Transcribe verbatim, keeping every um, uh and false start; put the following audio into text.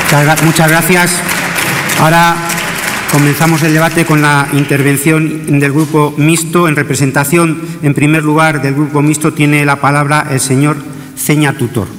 Muchas gracias. Ahora comenzamos el debate con la intervención del Grupo Mixto. En representación, en primer lugar, del Grupo Mixto tiene la palabra el señor Ceña Tutor.